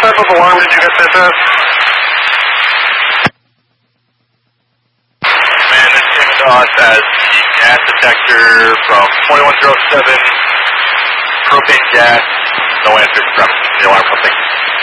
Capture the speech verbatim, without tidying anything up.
type of alarm did you get sent us? Man, this came to us as the gas detector from twenty-one oh seven, propane gas, no answer from the alarm company.